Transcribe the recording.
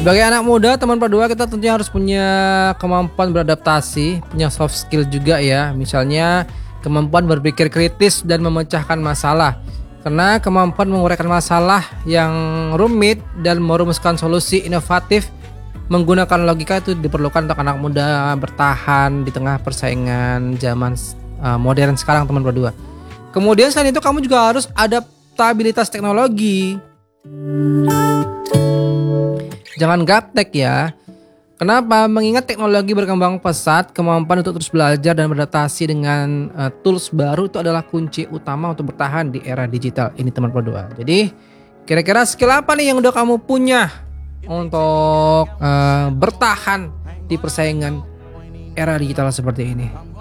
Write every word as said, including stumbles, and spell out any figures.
Sebagai anak muda teman Pak Dua, kita tentunya harus punya kemampuan beradaptasi, punya soft skill juga ya. Misalnya kemampuan berpikir kritis dan memecahkan masalah. Karena kemampuan menguraikan masalah yang rumit dan merumuskan solusi inovatif menggunakan logika itu diperlukan untuk anak muda bertahan di tengah persaingan zaman uh, modern sekarang teman berdua. Kemudian selain itu kamu juga harus adaptabilitas teknologi. Jangan gaptek ya. Kenapa? Mengingat teknologi berkembang pesat, kemampuan untuk terus belajar dan beradaptasi dengan uh, tools baru itu adalah kunci utama untuk bertahan di era digital ini teman berdua. Jadi kira-kira skill apa nih yang udah kamu punya untuk uh, bertahan di persaingan era digital seperti ini?